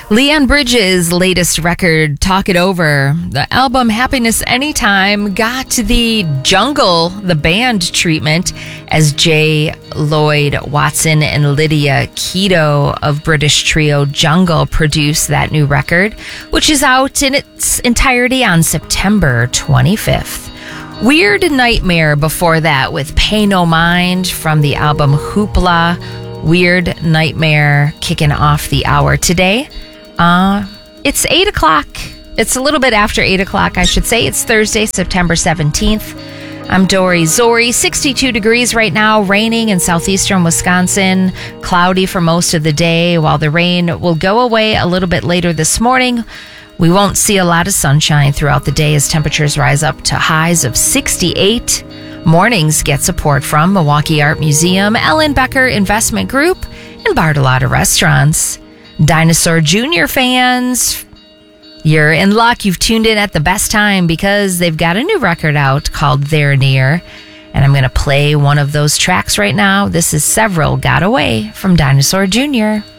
Leon Bridges' latest record, Talk It Over, the album Happiness Anytime, got the Jungle, the band, treatment as J. Lloyd Watson and Lydia Keto of British trio Jungle produced that new record, which is out in its entirety on September 25th. Weird Nightmare before that with Pay No Mind from the album Hoopla. Weird Nightmare kicking off the hour today. It's 8 o'clock. It's a little bit after 8 o'clock, I should say. It's Thursday, September 17th. I'm Dory Zori. 62 degrees right now, raining in southeastern Wisconsin. Cloudy for most of the day, while the rain will go away a little bit later this morning. We won't see a lot of sunshine throughout the day as temperatures rise up to highs of 68. Mornings get support from Milwaukee Art Museum, Ellen Becker Investment Group, and Bartolotta Restaurants. Dinosaur Jr. fans, you're in luck. You've tuned in at the best time because they've got a new record out called They're Near. And I'm going to play one of those tracks right now. This is Several Got Away from Dinosaur Jr.